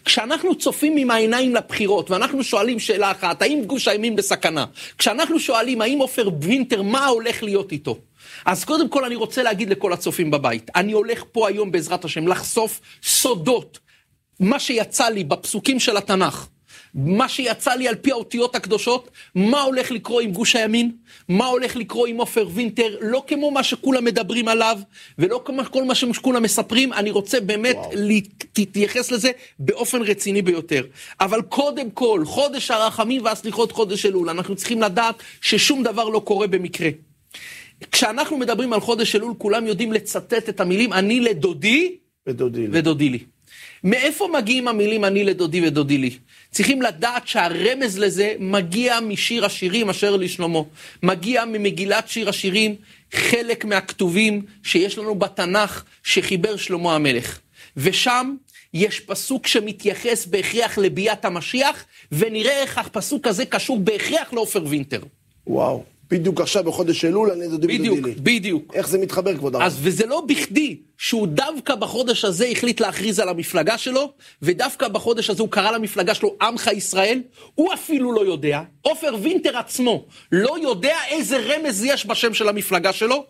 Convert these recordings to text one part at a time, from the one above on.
כשאנחנו צופים עם העיניים לבחירות, ואנחנו שואלים שאלה אחת, האם גוש הימין בסכנה? כשאנחנו שואלים, האם עופר וינטר, מה הולך להיות איתו? אז קודם כל אני רוצה להגיד לכל הצופים בבית, אני הולך פה היום בעזרת השם לחשוף סודות, מה שיצא לי בפסוקים של התנ"ך, מה שיצא לי על פי האותיות הקדושות, מה הולך לקרוא עם גוש הימין, מה הולך לקרוא עם עופר וינטר, לא כמו מה שכולם מדברים עליו, ולא כמו כל מה שכולם מספרים, אני רוצה באמת להתייחס לזה באופן רציני ביותר. אבל קודם כל, חודש הרחמים והסליחות חודש אלול, אנחנו צריכים לדעת ששום דבר לא קורה במקרה. כשאנחנו מדברים על חודש אלול, כולם יודעים לצטט את המילים, אני לדודי ודודי לי. מאיפה מגיעים המילים אני לדודי ודודי לי? צריכים לדעת שהרמז לזה מגיע משיר השירים אשר לשלמה. מגיע ממגילת שיר השירים, חלק מהכתובים שיש לנו בתנ"ך שחיבר שלמה המלך. ושם יש פסוק שמתייחס בהכרח לביאת המשיח, ונראה איך הפסוק הזה קשור בהכרח לעופר וינטר. וואו. בדיוק עכשיו בחודש אלול, אני דודי ודודי לי. בדיוק. איך זה מתחבר, כבוד הרב? אז וזה לא בכדי שהוא דווקא בחודש הזה החליט להכריז על המפלגה שלו, ודווקא בחודש הזה הוא קרא למפלגה שלו עמך ישראל, הוא אפילו לא יודע, עופר וינטר עצמו לא יודע איזה רמז יש בשם של המפלגה שלו,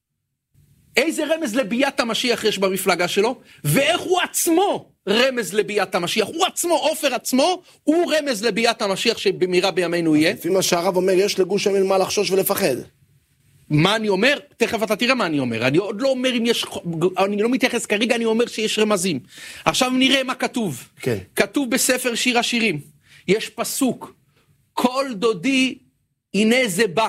איזה רמז לביאת המשיח יש במפלגה שלו, ואיך הוא עצמו רמז לביאת המשיח. הוא עצמו, עופר עצמו, הוא רמז לביאת המשיח שבמהרה בימינו יהיה. לפי מה שהרב אומר, יש לגוש הימין מה לחשוש ולפחד. מה אני אומר? תכף אתה תראה מה אני אומר. אני עוד לא אומר אם יש, אני לא מתייחס כרגע, אני אומר שיש רמזים. עכשיו נראה מה כתוב. כן. כתוב בספר שיר השירים. יש פסוק, כל דודי הנה זה בא,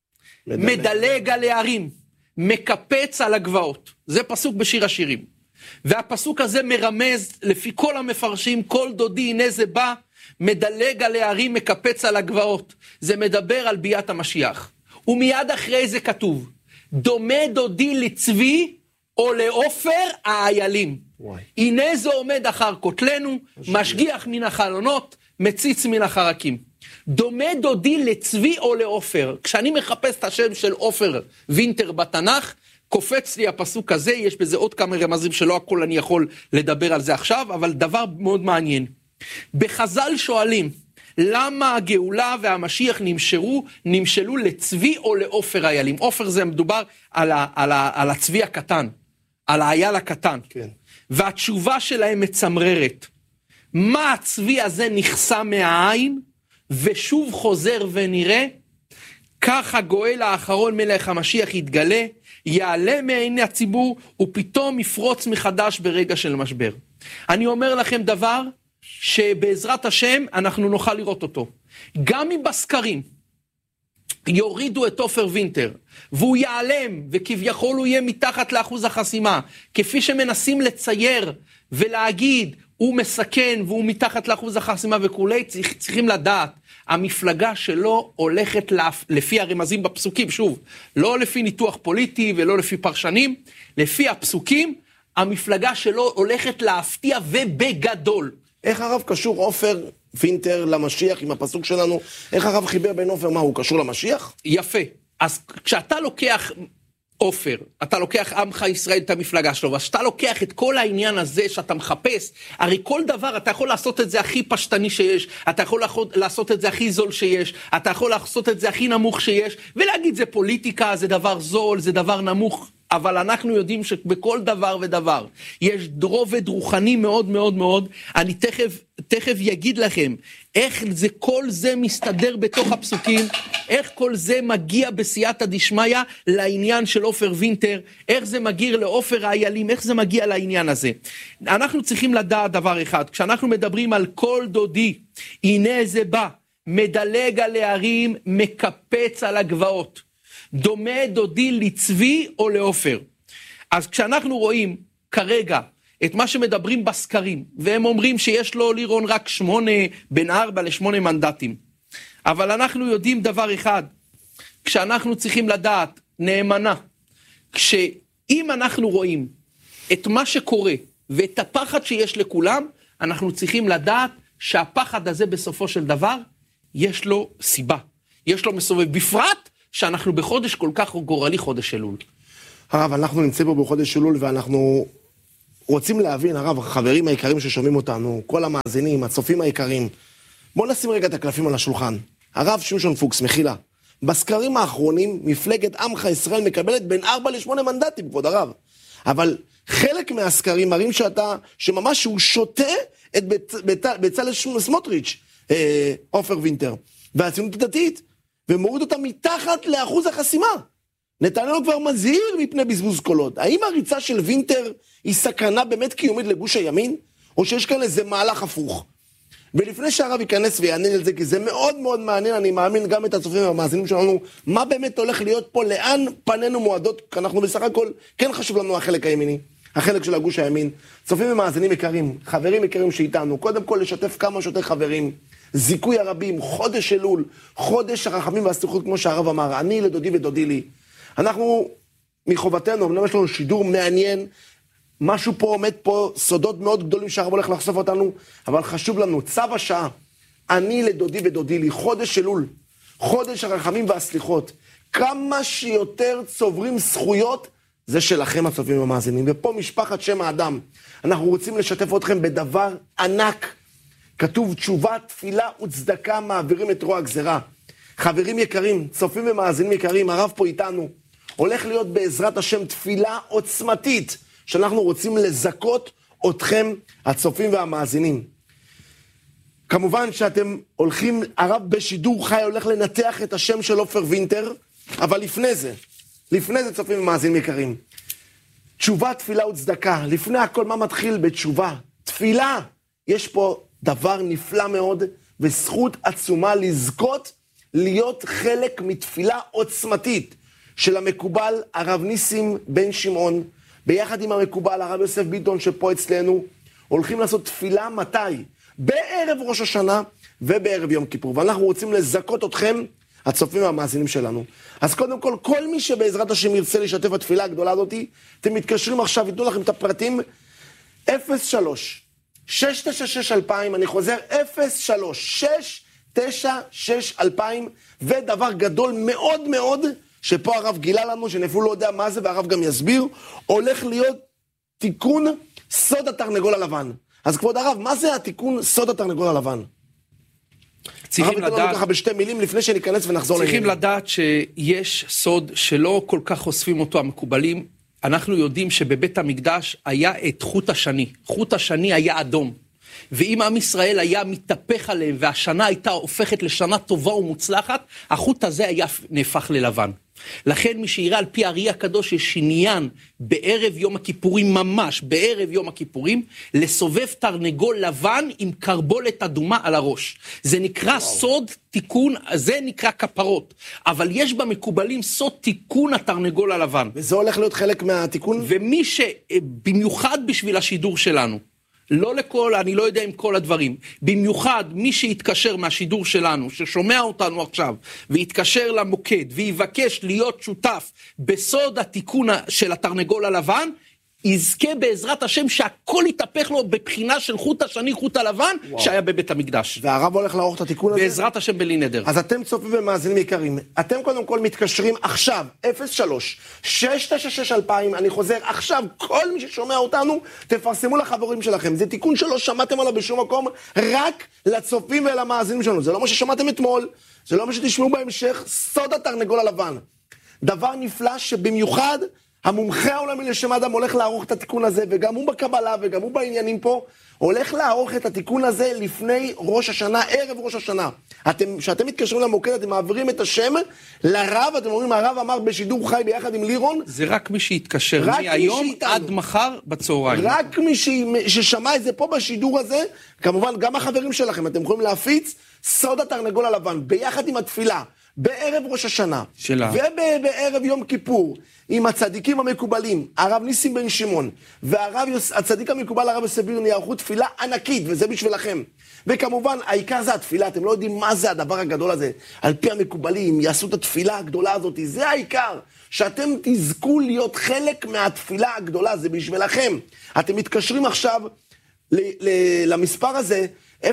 מדלג על הערים, מקפץ על הגבעות. זה פסוק בשיר השירים. והפסוק הזה מרמז, לפי כל המפרשים, כל דודי הנה זה בא, מדלג על הערים, מקפץ על הגבעות. זה מדבר על ביאת המשיח. ומיד אחרי זה כתוב, דומה דודי לצבי או לעופר האיילים. הנה זה עומד אחר כותלנו, משגיח מן החלונות, מציץ מן החרקים. דומה דודי לצבי או לעופר. כשאני מחפש את השם של עופר וינטר בתנ"ך, קופץ לי הפסוק הזה, יש בזה עוד כמה רמזים שלא הכל אני יכול לדבר על זה עכשיו, אבל דבר מאוד מעניין. בחז"ל שואלים, למה הגאולה והמשיח נמשלו לצבי או לעופר האיילים? עופר זה מדובר על הצבי הקטן, על האייל הקטן. כן. והתשובה שלהם מצמררת. מה הצבי הזה נחסה מהעין, ושוב חוזר ונראה, כך הגואל האחרון מלך המשיח יתגלה, יעלה מעיני הציבור, ופתאום יפרוץ מחדש ברגע של משבר. אני אומר לכם דבר, שבעזרת השם אנחנו נוכל לראות אותו. גם אם בסקרים יורידו את עופר וינטר, והוא ייעלם, וכביכול הוא יהיה מתחת לאחוז החסימה, כפי שמנסים לצייר ולהגיד, הוא מסכן והוא מתחת לאחוז החסימה וכולי, צריכים לדעת, המפלגה שלו הולכת לפי הרמזים בפסוקים, שוב, לא לפי ניתוח פוליטי ולא לפי פרשנים, לפי הפסוקים, המפלגה שלו הולכת להפתיע ובגדול. איך הרב קשור עופר וינטר למשיח עם הפסוק שלנו? איך הרב חיבר בין עופר, מה, הוא קשור למשיח? יפה. אז כשאתה לוקח עופר, אתה לוקח עמך ישראל את המפלגה שלו, ואתה לוקח את כל העניין הזה שאתה מחפש, הרי כל דבר אתה יכול לעשות את זה הכי פשטני שיש, אתה יכול לעשות את זה הכי זול שיש, אתה יכול לעשות את זה הכי נמוך שיש, ולהגיד זה פוליטיקה, זה דבר זול, זה דבר נמוך, אבל אנחנו יודעים שבכל דבר ודבר יש רובד רוחני מאוד מאוד מאוד. אני תכף יגיד לכם איך זה, כל זה מסתדר בתוך הפסוקים, איך כל זה מגיע בסייעתא דשמיא לעניין של עופר וינטר, איך זה מגיע לעופר האיילים, איך זה מגיע לעניין הזה. אנחנו צריכים לדעת דבר אחד, כשאנחנו מדברים על כל דודי, הנה זה בא, מדלג על הערים, מקפץ על הגבעות. דומה דודי לצבי או לעופר. אז כשאנחנו רואים כרגע את מה שמדברים בסקרים, והם אומרים שיש לו לירון רק 8, בין 4 ל8 מנדטים. אבל אנחנו יודעים דבר אחד, כשאנחנו צריכים לדעת נאמנה, כשאם אנחנו רואים את מה שקורה ואת הפחד שיש לכולם, אנחנו צריכים לדעת שהפחד הזה בסופו של דבר, יש לו סיבה. יש לו מסובב בפרט, שאנחנו בחודש כל כך גורלי, חודש אלול. הרב, אנחנו נמצא פה בחודש אלול, ואנחנו רוצים להבין, הרב, החברים היקרים ששומעים אותנו, כל המאזינים, הצופים היקרים, בואו נשים רגע את הקלפים על השולחן. הרב שמשון פוקס, מחילה. בסקרים האחרונים, מפלגת עמך ישראל מקבלת בין 4 ל-8 מנדטים, כבוד הרב. אבל חלק מהסקרים מראים שממש הוא שותה את בצלאל סמוטריץ', עופר וינטר, והציונות הדתית, ומוריד אותה מתחת לאחוז החסימה. נתניהו כבר מזהיר מפני בזבוז קולות. האם הריצה של וינטר היא סכנה באמת קיומית לגוש הימין? או שיש כאן איזה מהלך הפוך? ולפני שהרב ייכנס ויענה על זה, כי זה מאוד מאוד מעניין, אני מאמין גם את הצופים והמאזינים שלנו, מה באמת הולך להיות פה, לאן פנינו מועדות, כי אנחנו בסך הכל, כן חשוב לנו החלק הימיני, החלק של הגוש הימין. צופים ומאזינים יקרים, חברים יקרים שאיתנו, קודם כל לשתף כמה שיותר חברים, זיכוי הרבים, חודש אלול, חודש הרחמים והסליחות, כמו שהרב אמר, אני לדודי ודודי לי. אנחנו מחובתנו, אמנם יש לנו שידור מעניין, משהו פה עומד פה, סודות מאוד גדולים שהרב הולך לחשוף אותנו, אבל חשוב לנו, צו השעה, אני לדודי ודודי לי, חודש אלול, חודש הרחמים והסליחות, כמה שיותר צוברים זכויות, זה שלכם הצופים והמאזינים, ופה משפחת שם האדם, אנחנו רוצים לשתף אתכם בדבר ענק, כתוב תשובה, תפילה וצדקה מעבירים את רוע הגזרה. חברים יקרים, צופים ומאזינים יקרים, הרב פה איתנו, הולך להיות בעזרת השם תפילה עוצמתית, שאנחנו רוצים לזכות אתכם, הצופים והמאזינים. כמובן שאתם הולכים, הרב בשידור חי הולך לנתח את השם של עופר וינטר, אבל לפני זה צופים ומאזינים יקרים. תשובה, תפילה וצדקה, לפני הכל מה מתחיל בתשובה? תפילה, יש פה דבר נפלא מאוד, וזכות עצומה לזכות להיות חלק מתפילה עוצמתית של המקובל הרב ניסים בן שמעון, ביחד עם המקובל הרב יוסף ביטון שפה אצלנו, הולכים לעשות תפילה מתי? בערב ראש השנה ובערב יום כיפור, ואנחנו רוצים לזכות אתכם, הצופים והמאזינים שלנו. אז קודם כל, כל מי שבעזרת השם ירצה להשתתף בתפילה הגדולה הזאת, אתם מתקשרים עכשיו, ייתנו לכם את הפרטים, 03-696-2000, אני חוזר, 03-696-2000, ודבר גדול מאוד מאוד, שפה הרב גילה לנו, שנפלו לא יודע מה זה, והרב גם יסביר, הולך להיות תיקון סוד התרנגול הלבן. אז כבוד הרב, מה זה התיקון סוד התרנגול הלבן? צריכים לדעת, ככה בשתי מילים לפני שניכנס ונחזור לעניין. צריכים לדעת שיש סוד שלא כל כך חושפים אותו המקובלים. אנחנו יודעים שבבית המקדש היה את חוט השני. חוט השני היה אדום. ואם עם ישראל היה מתהפך עליהם והשנה הייתה הופכת לשנה טובה ומוצלחת, החוט הזה היה נהפך ללבן. לכן מי שיראה על פי הארי הקדוש יש עניין בערב יום הכיפורים, ממש בערב יום הכיפורים, לסובב תרנגול לבן עם קרבולת אדומה על הראש. זה נקרא סוד תיקון, זה נקרא כפרות. אבל יש במקובלים סוד תיקון התרנגול הלבן. וזה הולך להיות חלק מהתיקון? ומי שבמיוחד בשביל השידור שלנו, לא לכל, אני לא יודע עם כל הדברים, במיוחד מי שיתקשר מהשידור שלנו, ששומע אותנו עכשיו, ויתקשר למוקד, ויבקש להיות שותף בסוד התיקון של התרנגול הלבן, יזכה בעזרת השם שהכל יתהפך לו בבחינה של חוט השני, חוט הלבן, שהיה בבית המקדש. והרב הולך לערוך את התיקון הזה? בעזרת השם בלי נדר. אז אתם צופים ומאזינים יקרים, אתם קודם כל מתקשרים עכשיו, 03-696-2000, אני חוזר עכשיו, כל מי ששומע אותנו, תפרסמו לחברים שלכם. זה תיקון שלא שמעתם עליו בשום מקום, רק לצופים ולמאזינים שלנו. זה לא מה ששמעתם אתמול, זה לא מה שתשמעו בהמשך, סוד התרנגול הלבן. דבר נפלא שבמיוחד המומחה העולמי לשם האדם הולך לערוך את התיקון הזה, וגם הוא בקבלה וגם הוא בעניינים פה, הולך לערוך את התיקון הזה לפני ראש השנה, ערב ראש השנה. כשאתם מתקשרים למוקד, אתם מעבירים את השם לרב, אתם אומרים, הרב אמר בשידור חי ביחד עם לירון. זה רק מי שיתקשר מהיום עד מחר בצהריים. רק מי ששמע את זה פה בשידור הזה, כמובן גם החברים שלכם, אתם יכולים להפיץ סוד התרנגול הלבן, ביחד עם התפילה. בערב ראש השנה, ובערב יום כיפור, עם הצדיקים המקובלים, הרב ניסים בן שמעון, והצדיק המקובל הרב יוסף ביטון, יערכו תפילה ענקית, וזה בשבילכם. וכמובן, העיקר זה התפילה, אתם לא יודעים מה זה הדבר הגדול הזה. על פי המקובלים, יעשו את התפילה הגדולה הזאת, זה העיקר, שאתם תזכו להיות חלק מהתפילה הגדולה, זה בשבילכם. אתם מתקשרים עכשיו למספר הזה, 03-696-2000,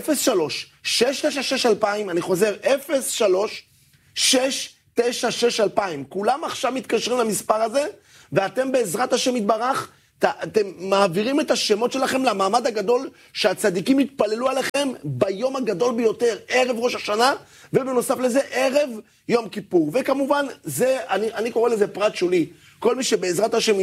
אני חוזר, 03-696-2000, כולם עכשיו מתקשרים למספר הזה, ואתם בעזרת השם יתברך, אתם מעבירים את השמות שלכם למעמד הגדול שהצדיקים יתפללו עליכם ביום הגדול ביותר, ערב ראש השנה, ובנוסף לזה ערב יום כיפור. וכמובן, אני קורא לזה פרט שולי. כל מי שבעזרת השם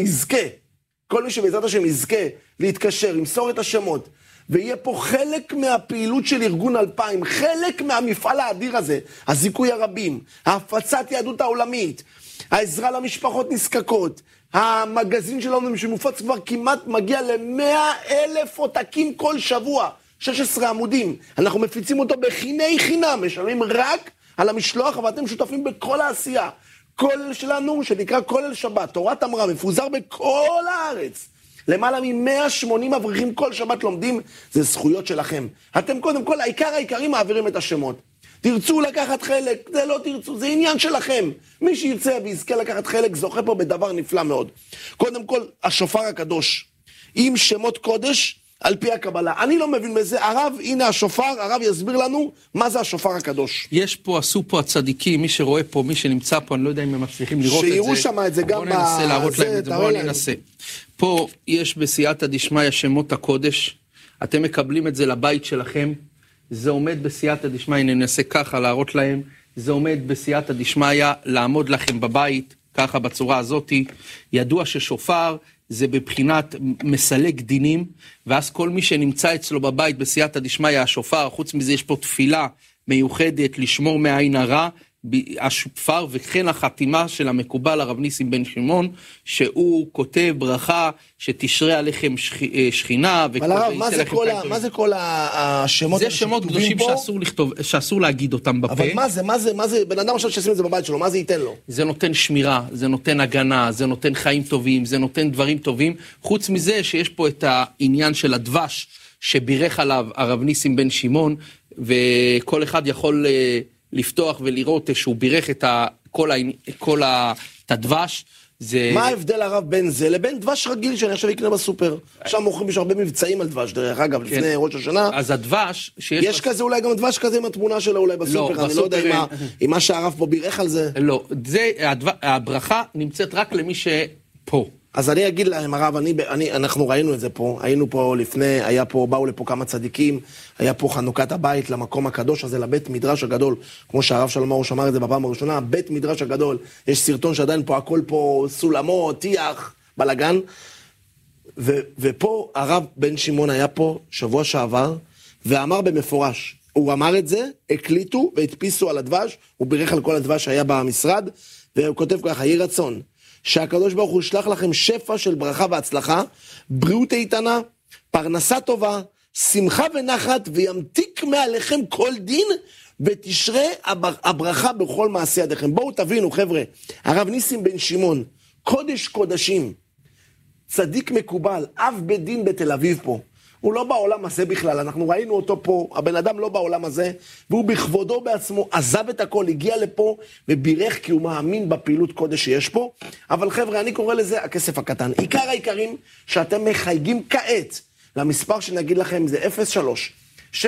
יזכה, להתקשר, למסור את השמות, ויהיה פה חלק מהפעילות של ארגון 2000, חלק מהמפעל האדיר הזה, הזיכוי הרבים, ההפצת יהדות העולמית, העזרה למשפחות נזקקות, המגזין שלנו שמופץ כבר כמעט מגיע ל100,000 עותקים כל שבוע, 16 עמודים. אנחנו מפיצים אותו בחיני חינם, משלמים רק על המשלוח, אבל אתם שותפים בכל העשייה. כולל שלנו, שנקרא כולל שבת, תורת אמרה, מפוזר בכל הארץ. למעלה מ180 אברכים כל שבת לומדים, זה זכויות שלכם. אתם קודם כל, העיקרים מעבירים את השמות. תרצו לקחת חלק, זה לא תרצו, זה עניין שלכם. מי שירצה ויזכה לקחת חלק, זוכה פה בדבר נפלא מאוד. קודם כל, השופר הקדוש, עם שמות קודש, על פי הקבלה. אני לא מבין בזה, הרב, הנה השופר, הרב יסביר לנו מה זה השופר הקדוש. יש פה, עשו פה הצדיקים, מי שרואה פה, מי שנמצא פה, אני לא יודע אם הם מצליחים לראות את זה. שיראו שמה את זה גם בואו ננסה להראות להם את זה, בואו ננסה. פה יש בסייעתא דשמיא שמות הקודש, אתם מקבלים את זה לבית שלכם, זה עומד בסייעתא דשמיא, אני ננסה ככה להראות להם, זה עומד בסייעתא דשמיא, לעמוד לכם בבית, ככה בצורה הזאת, ידוע ששופר זה בבחינת מסלק דינים, ואז כל מי שנמצא אצלו בבית בסייעתא דשמיא השופר, חוץ מזה יש פה תפילה מיוחדת לשמור מעין הרע, השופר וכן החתימה של המקובל הרב ניסים בן שמעון, שהוא כותב ברכה שתשרה עליכם שכינה. אבל הרב, מה זה כל השמות? זה שמות קדושים שאסור להגיד אותם בפה. אבל מה זה, בן אדם עכשיו שעושים את זה בבית שלו, מה זה ייתן לו? זה נותן שמירה, זה נותן הגנה, זה נותן חיים טובים, זה נותן דברים טובים, חוץ מזה שיש פה את העניין של הדבש שבירך עליו הרב ניסים בן שמעון, וכל אחד יכול לפתוח ולראות שהוא בירך את כל הדבש. מה ההבדל הרב בין זה לבין דבש רגיל שאני עכשיו אקנה בסופר? עכשיו מוכרים, יש הרבה מבצעים על דבש, דרך אגב, לפני ראש השנה. אז הדבש יש כזה אולי גם דבש כזה עם התמונה שלו אולי בסופר, אני לא יודע אם מה שהרב פה בירך על זה. לא, הברכה נמצאת רק למי שפה. אז אני אגיד להם, הרב, אנחנו ראינו את זה פה, היינו פה לפני, באו לפה כמה צדיקים, היה פה חנוכת הבית למקום הקדוש הזה, לבית מדרש הגדול, כמו שהרב שלמה ראש אמר את זה בפעם הראשונה, בית מדרש הגדול, יש סרטון שעדיין פה הכל פה סולמות, טיח, בלגן, ופה הרב בן שמעון היה פה שבוע שעבר, ואמר במפורש, הוא אמר את זה, הקליטו והדפיסו על הדבש, הוא בירך על כל הדבש שהיה במשרד, והוא כותב ככה, יהי רצון, שהקדוש ברוך הוא ישלח לכם שפע של ברכה והצלחה, בריאות איתנה, פרנסה טובה, שמחה ונחת, וימתיק מעליכם כל דין, ותשרה הברכה בכל מעשי ידיכם. בואו תבינו חבר'ה, הרב ניסים בן שמעון, קודש קודשים, צדיק מקובל, אב בית דין בתל אביב פה, הוא לא בעולם הזה בכלל, אנחנו ראינו אותו פה, הבן אדם לא בעולם הזה, והוא בכבודו בעצמו עזב את הכל, הגיע לפה ובירך כי הוא מאמין בפעילות קודש שיש פה, אבל חבר'ה, אני קורא לזה הכסף הקטן. עיקר העיקרים שאתם מחייגים כעת, למספר שנגיד לכם זה 03-696-2000,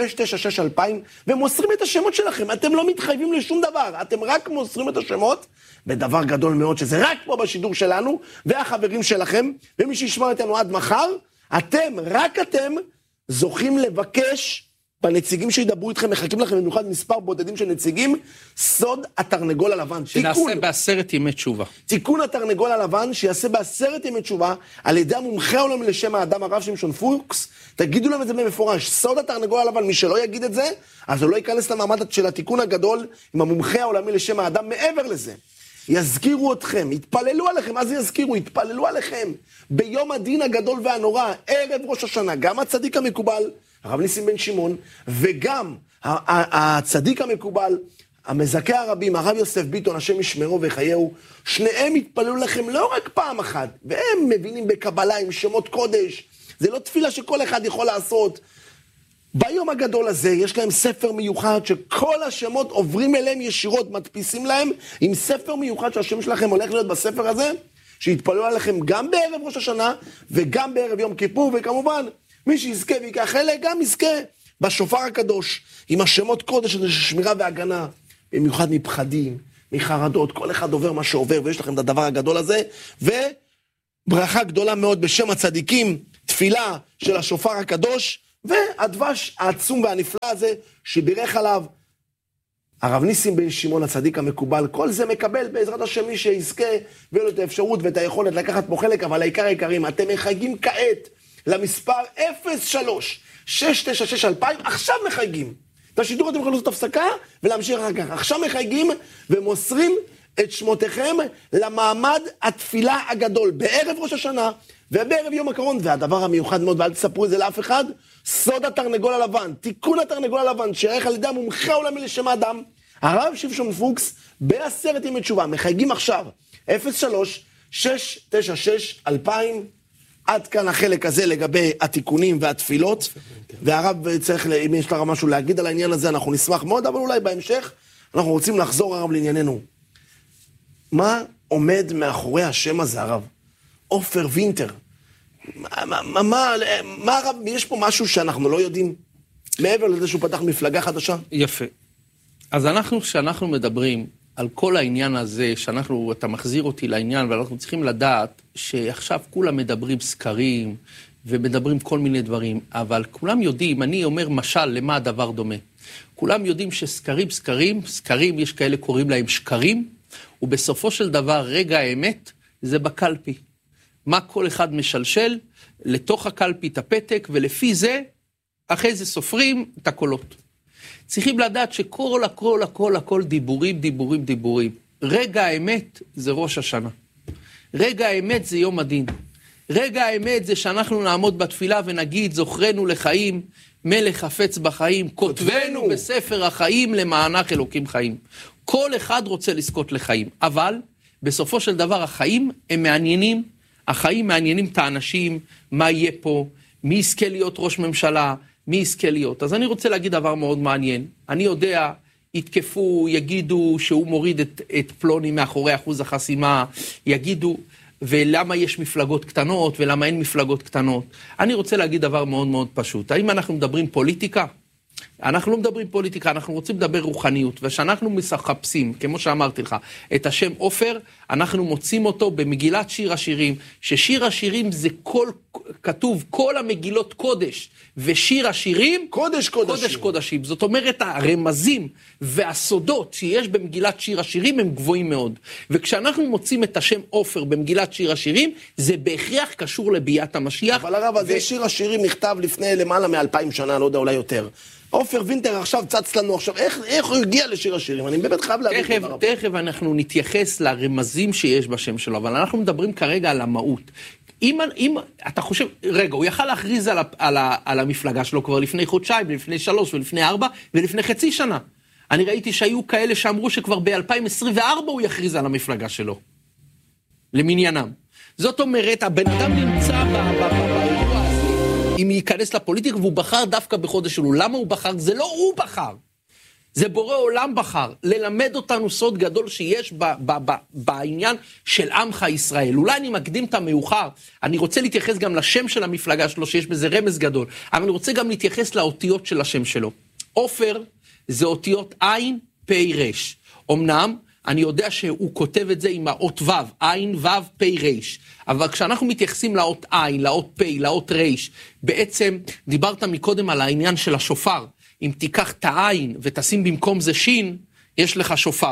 ומוסרים את השמות שלכם, אתם לא מתחייבים לשום דבר, אתם רק מוסרים את השמות, בדבר גדול מאוד שזה רק פה בשידור שלנו, והחברים שלכם, ומי שישמע אותנו עד מחר, רק אתם, זוכים לבקש בנציגים שידברו איתכם, מחכים לכם במיוחד מספר בודדים של נציגים, סוד התרנגול הלבן. שנעשה ב10 ימי תשובה. תיקון התרנגול הלבן, שיעשה ב10 ימי תשובה, על ידי המומחה העולמי לשם האדם הרב שמשון פוקס, תגידו להם את זה במפורש, סוד התרנגול הלבן, מי שלא יגיד את זה, אז הוא לא ייכנס למעמד של התיקון הגדול, עם המומחה העולמי לשם האדם מעבר לזה. יזכירו אתכם, יתפללו עליכם, אז יזכירו, יתפללו עליכם, ביום הדין הגדול והנורא, ערב ראש השנה, גם הצדיק המקובל, הרב ניסים בן שמעון, וגם הצדיק המקובל, המזכה הרבים, הרב יוסף ביטון, השם ישמרו וחייהו, שניהם יתפללו לכם לא רק פעם אחת, והם מבינים בקבלה עם שמות קודש, זה לא תפילה שכל אחד יכול לעשות, ביום הגדול הזה יש להם ספר מיוחד שכל השמות עוברים אליהם ישירות, מדפיסים להם עם ספר מיוחד שהשם שלכם הולך להיות בספר הזה, שיתפללו עליכם גם בערב ראש השנה וגם בערב יום כיפור, וכמובן מי שיזכה ויקח חלק גם יזכה בשופר הקדוש עם השמות קודש הזה של שמירה והגנה, במיוחד מפחדים, מחרדות, כל אחד עובר מה שעובר ויש לכם את הדבר הגדול הזה, ברכה גדולה מאוד בשם הצדיקים, תפילה של השופר הקדוש, והדבש העצום והנפלא הזה שבירך עליו הרב ניסים בן שמעון הצדיק המקובל. כל זה מקבל בעזרת השם מי שיזכה ויהיה לו את האפשרות ואת היכולת לקחת פה חלק, אבל העיקר היקרים, אתם מחייגים כעת למספר 03-696-2000, עכשיו מחייגים. את השידור אתם יכולים לעשות הפסקה ולהמשיך אחר כך. עכשיו מחייגים ומוסרים את שמותיכם למעמד התפילה הגדול, בערב ראש השנה ובערב יום הקרון. והדבר המיוחד מאוד, ואל תספרו את זה לאף אחד, סוד התרנגול הלבן, תיקון התרנגול הלבן, שערך על ידי המומחה העולמי לשם האדם, הרב שמשון פוקס, ב10 ימי תשובה. מחייגים עכשיו, 03-696-2000, עד כאן החלק הזה לגבי התיקונים והתפילות, והרב צריך, אם יש לך משהו להגיד על העניין הזה, אנחנו נשמח מאוד, אבל אולי בהמשך, אנחנו רוצים לחזור הרב לענייננו. מה עומד מאחורי השם הזה, הרב? עופר וינטר. מה הרב, יש פה משהו שאנחנו לא יודעים? מעבר לזה שהוא פתח מפלגה חדשה? יפה. אז כשאנחנו מדברים על כל העניין הזה, אתה מחזיר אותי לעניין, ואנחנו צריכים לדעת שעכשיו כולם מדברים סקרים, ומדברים כל מיני דברים, אבל כולם יודעים, אני אומר משל למה הדבר דומה. כולם יודעים סקרים, יש כאלה קוראים להם שקרים, ובסופו של דבר רגע האמת זה בקלפי. מה כל אחד משלשל לתוך הקלפי את הפתק, ולפי זה אחרי זה סופרים את הקולות. צריכים לדעת שכל הכל דיבורים. רגע האמת זה ראש השנה. רגע האמת זה יום הדין. רגע האמת זה שאנחנו נעמוד בתפילה ונגיד זוכרנו לחיים, מלך חפץ בחיים, כותבנו בספר החיים למענך אלוקים חיים. כל אחד רוצה לזכות לחיים, אבל בסופו של דבר החיים הם מעניינים, החיים מעניינים את האנשים, מה יהיה פה, מי יזכה להיות ראש ממשלה, מי יזכה להיות. אז אני רוצה להגיד דבר מאוד מעניין. אני יודע, יתקפו, יגידו שהוא מוריד את פלוני מאחורי אחוז החסימה, יגידו, ולמה יש מפלגות קטנות, ולמה אין מפלגות קטנות. אני רוצה להגיד דבר מאוד מאוד פשוט. האם אנחנו מדברים פוליטיקה? אנחנו לא מדברים פוליטיקה, אנחנו רוצים לדבר רוחניות, ושאנחנו מחפשים, כמו שאמרתי לך, את השם עופר, אנחנו מוצאים אותו במגילת שיר השירים, ששיר השירים זה כתוב כל המגילות קודש, ושיר השירים קודש קודשים. זאת אומרת, הרמזים והסודות שיש במגילת שיר השירים הם גבוהים מאוד. וכשאנחנו מוצאים את השם עופר במגילת שיר השירים, זה בהכרח קשור לביאת המשיח. אבל הרב, זה שיר השירים נכתב לפני למעלה מ2000 שנה, לא יודע, אולי יותר. עופר וינטר עכשיו צץ לנו עכשיו, איך הוא הגיע לשיר השירים? אני באמת חייב להבין. תכף אנחנו נתייחס לרמזים שיש בשם שלו, אבל אנחנו מדברים כרגע על המהות. אם אתה חושב, רגע, הוא יכל להכריז על המפלגה שלו כבר לפני חודשיים, ולפני 3 ולפני 4 ולפני חצי שנה. אני ראיתי שהיו כאלה שאמרו שכבר ב-2024 הוא יכריז על המפלגה שלו. למניינם. זאת אומרת, הבן אדם נמצא באירוע הזה, אם ייכנס לפוליטיקה, והוא בחר דווקא בחודש שלו. למה הוא בחר? זה לא הוא בחר. זה בורא עולם בחר, ללמד אותנו סוד גדול שיש בעניין של עמך ישראל. אולי אני מקדים את המאוחר, אני רוצה להתייחס גם לשם של המפלגה שלו, שיש בזה רמז גדול, אבל אני רוצה גם להתייחס לאותיות של השם שלו. עופר זה אותיות עין, פי רש. אמנם, אני יודע שהוא כותב את זה עם האות ו', עין, ו', פי רש. אבל כשאנחנו מתייחסים לאות עין, לאות פי, לאות רש, בעצם דיברת מקודם על העניין של השופר. אם תיקח את העין ותשים במקום זה שין, יש לך שופר.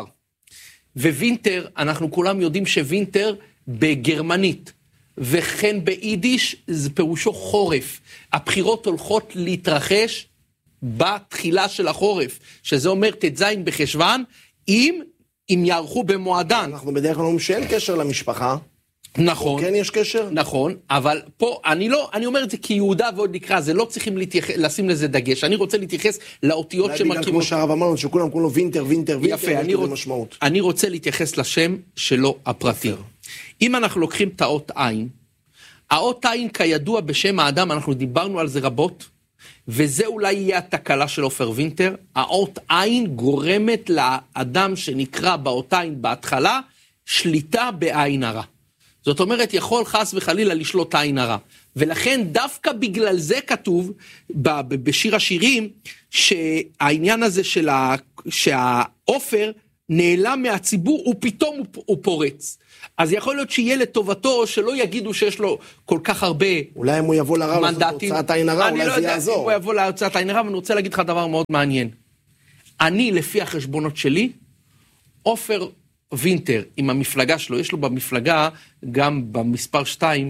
ווינטר, אנחנו כולם יודעים שווינטר בגרמנית, וכן ביידיש, זה פירושו חורף. הבחירות הולכות להתרחש בתחילה של החורף, שזה אומר תזין בחשוון, אם יערכו במועדן. אנחנו בדרך כלל אומרים שאין קשר למשפחה. נכון. כן יש קשר? נכון, אבל פה, אני אומר את זה כיהודה ועוד נקרא, זה לא צריכים לשים לזה דגש, אני רוצה להתייחס לאותיות שמקימות. כמו שהרב אמרנו, שכולם כולו וינטר, יפה, אני רוצה להתייחס לשם שלו הפרטי. אם אנחנו לוקחים את האות עין, האות עין כידוע בשם האדם, אנחנו דיברנו על זה רבות, וזה אולי יהיה התקלה של עופר וינטר, האות עין גורמת לאדם שנקרא באות עין בהתחלה, שליטה בעין הרע. זאת אומרת, יכול חס וחלילה לשלוט עין הרע. ולכן דווקא בגלל זה כתוב בשיר השירים, שהעניין הזה שהעופר נעלם מהציבור, ופתאום הוא פורץ. אז יכול להיות שיהיה לטובתו, שלא יגידו שיש לו כל כך הרבה מנדטים. אולי אם הוא יבוא לרב לעשות הוצאת עין הרע, אולי זה יעזור. אם הוא יבוא להוצאת עין הרע, ואני רוצה להגיד לך דבר מאוד מעניין. אני, לפי החשבונות שלי, עופר וינטר, עם המפלגה שלו, יש לו במפלגה, גם במספר 2,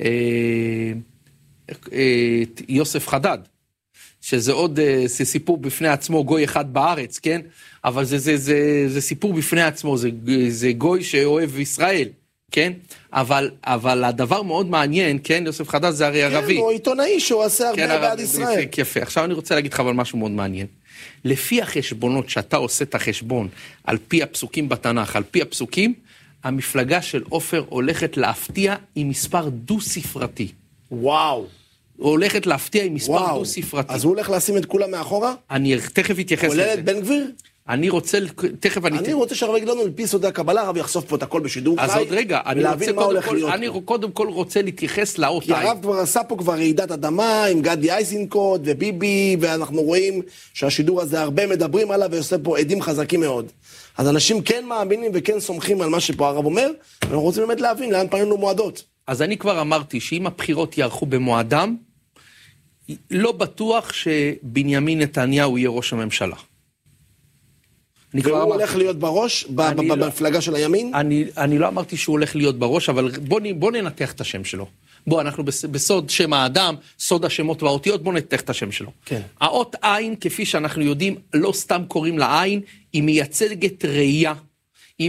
יוסף חדד, שזה עוד סיפור בפני עצמו, גוי אחד בארץ, כן? אבל זה סיפור בפני עצמו, זה גוי שאוהב ישראל, כן? אבל הדבר מאוד מעניין, כן? יוסף חדד זה הרי ערבי. כן, הוא עיתונאי שהוא עושה הרבה בעד ישראל. יפה, עכשיו אני רוצה להגיד לך אבל משהו מאוד מעניין. לפי החשבונות שאתה עושה את החשבון, על פי הפסוקים בתנ"ך, על פי הפסוקים, המפלגה של עופר הולכת להפתיע עם מספר דו-ספרתי. וואו. הוא הולכת להפתיע עם מספר דו-ספרתי. אז הוא הולך לשים את כולם מאחורה? אני תכף אתייחס לזה. כולל את בן גביר? אני רוצה, תכף אני רוצה שהרב יגיד לנו על פי סודי הקבלה, הרב יחשוף פה את הכל בשידור חי. אז עוד רגע, אני קודם כל רוצה להתייחס לאות כי הרב כבר עשה פה כבר רעידת אדמה עם גדי איזנקוט וביבי, ואנחנו רואים שהשידור הזה הרבה מדברים עליו ועושה פה עדים חזקים מאוד. אז אנשים כן מאמינים וכן סומכים על מה שפה הרב אומר, ואנחנו רוצים באמת להבין לאן פנינו מועדות. אז אני כבר אמרתי שאם הבחירות יערכו במועדם, לא בטוח שבנימין נתניהו יהיה ראש הממשלה. והוא הולך להיות בראש במפלגה של הימין? אני לא אמרתי שהוא הולך להיות בראש, אבל בוא ננתח את השם שלו. בוא, אנחנו בסוד שם האדם, סוד השמות והאותיות, בוא ננתח את השם שלו. כן. האות עין, כפי שאנחנו יודעים, לא סתם קוראים לה עין, היא מייצגת ראייה, היא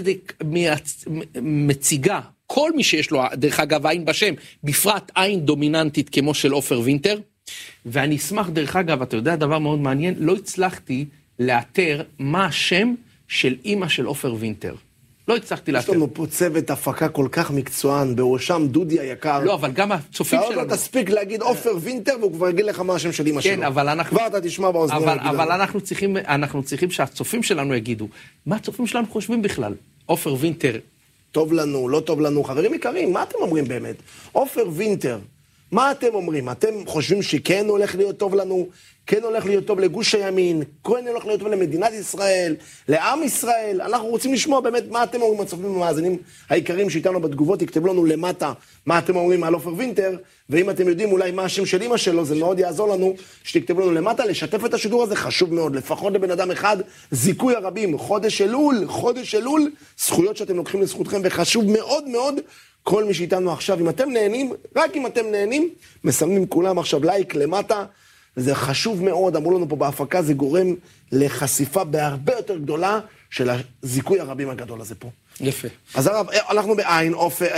מציגה, כל מי שיש לו, דרך אגב, עין בשם, בפרט עין דומיננטית כמו של עופר וינטר, ואני אשמח, דרך אגב, אתה יודע דבר מאוד מעניין, לא הצלחתי לאתר מה השם של אמא של עופר וינטר. לא הצלחתי לאתר. יש לנו פה צוות הפקה כל כך מקצוען, בראשם דודי היקר. לא, אבל גם הצופים שלנו. אתה עוד לא תספיק להגיד עופר וינטר, והוא כבר יגיד לך מה השם של אמא שלו. כן, אבל אנחנו... כבר אתה תשמע באוזניים. אבל אנחנו צריכים שהצופים שלנו יגידו, מה הצופים שלנו חושבים בכלל? עופר וינטר. טוב לנו, לא טוב לנו. חברים יקרים, מה אתם אומרים באמת? עופר וינטר, מה אתם אומרים? אתם חושבים שכן הולך להיות טוב לנו? כן הולך להיות טוב לגוש הימין, כן הולך להיות טוב למדינת ישראל, לעם ישראל. אנחנו רוצים לשמוע באמת מה אתם אומרים, הצופים ומאזינים העיקרים שאיתנו בתגובות, תכתבו לנו למטה מה אתם אומרים על עופר וינטר, ואם אתם יודעים אולי מה השם של אמא שלו, זה מאוד יעזור לנו שתכתבו לנו למטה, לשתף את השידור הזה חשוב מאוד, לפחות לבן אדם אחד, זיכוי הרבים, חודש אלול, זכויות שאתם לוקחים לזכותכם, וחשוב מאוד מאוד, כל מי שאיתנו עכשיו, אם אתם נהנים, רק אם אתם נהנים, מסמנים כולם עכשיו לייק למטה, זה חשוב מאוד, אמרו לנו פה בהפקה, זה גורם לחשיפה בהרבה יותר גדולה של הזיכוי הרבים הגדול הזה פה. יפה. אז הרב, אנחנו בעין,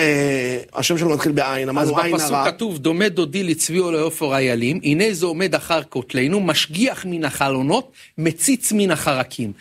השם שלנו מתחיל בעין, אמרנו עין הרע. אז בפסוק כתוב, דומה דודי לצבי או לעופר איילים, הנה זה עומד אחר כותלנו, משגיח מן החלונות, מציץ מן החרקים.